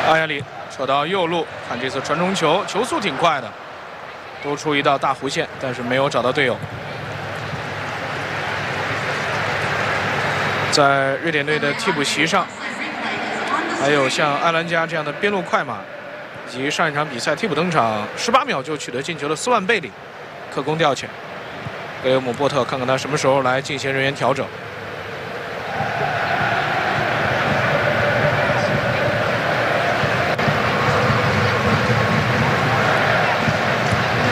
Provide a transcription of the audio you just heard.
阿亚里扯到右路，看这次传中球，球速挺快的，多出一道大弧线，但是没有找到队友。在瑞典队的替补席上，还有像埃兰加这样的边路快马，以及上一场比赛替补登场18秒就取得进球的斯万贝里，克功调遣。格雷厄姆·波特看看他什么时候来进行人员调整。